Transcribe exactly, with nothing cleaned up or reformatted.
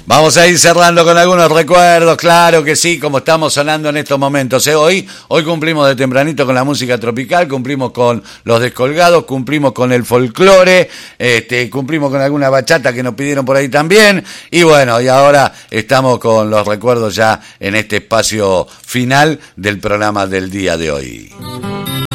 Vamos a ir cerrando con algunos recuerdos, claro que sí, como estamos sonando en estos momentos. ¿eh? Hoy, hoy cumplimos de tempranito con la música tropical, cumplimos con los descolgados, cumplimos con el folclore, este, cumplimos con alguna bachata que nos pidieron por ahí también. Y bueno, y ahora estamos con los recuerdos ya en este espacio final del programa del día de hoy.